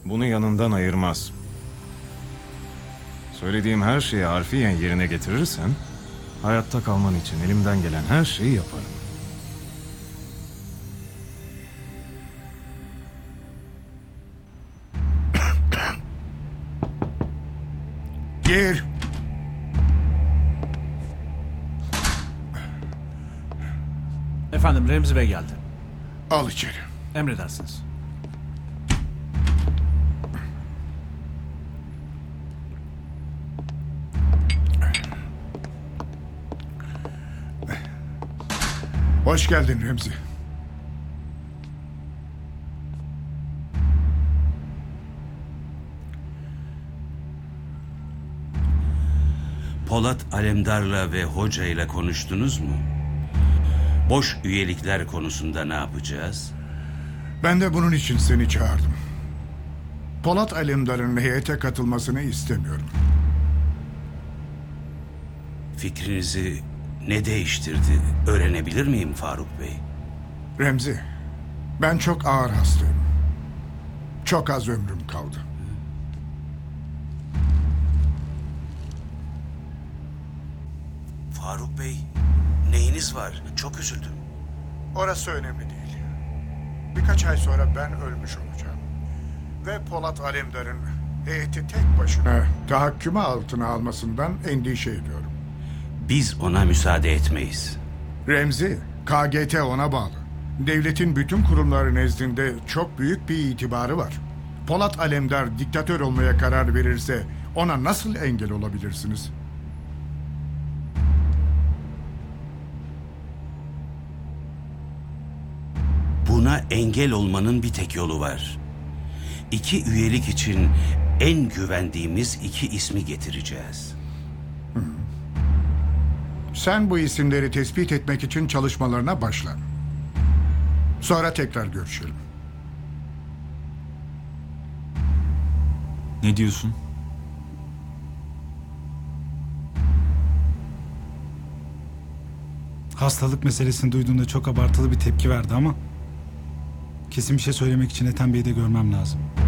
bunu yanından ayırmaz. Söylediğim her şeyi harfiyen yerine getirirsen, hayatta kalman için elimden gelen her şeyi yaparım. Gir. Efendim, Remzi Bey geldi. Al içeri. Emredersiniz. Hoş geldin Remzi. Polat Alemdar'la ve hocayla konuştunuz mu? Boş üyelikler konusunda ne yapacağız? Ben de bunun için seni çağırdım. Polat Alemdar'ın heyete katılmasını istemiyorum. Fikrinizi ne değiştirdi öğrenebilir miyim Faruk Bey? Remzi, ben çok ağır hastayım. Çok az ömrüm kaldı. Faruk Bey, neyiniz var? Çok üzüldüm. Orası önemli değil. Birkaç ay sonra ben ölmüş olacağım. Ve Polat Alemdar'ın heyeti tek başına tahakkümü altına almasından endişe ediyorum. Biz ona müsaade etmeyiz. Remzi, KGT ona bağlı. Devletin bütün kurumları nezdinde çok büyük bir itibarı var. Polat Alemdar diktatör olmaya karar verirse ona nasıl engel olabilirsiniz? Buna engel olmanın bir tek yolu var. 2 üyelik için en güvendiğimiz 2 ismi getireceğiz. Sen bu isimleri tespit etmek için çalışmalarına başla. Sonra tekrar görüşelim. Ne diyorsun? Hastalık meselesini duyduğunda çok abartılı bir tepki verdi ama kesin bir şey söylemek için Ethem Bey'i de görmem lazım.